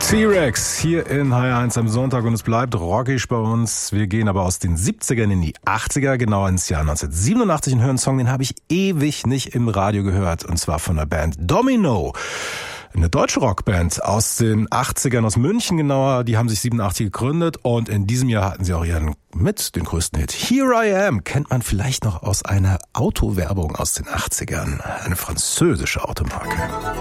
T-Rex hier in HR1 am Sonntag und es bleibt rockig bei uns. Wir gehen aber aus den 70ern in die 80er, genauer ins Jahr 1987 und hören einen Song, den habe ich ewig nicht im Radio gehört, und zwar von der Band Domino. Eine deutsche Rockband aus den 80ern, aus München genauer, die haben sich 87 gegründet und in diesem Jahr hatten sie auch den größten Hit. Here I Am kennt man vielleicht noch aus einer Autowerbung aus den 80ern, eine französische Automarke.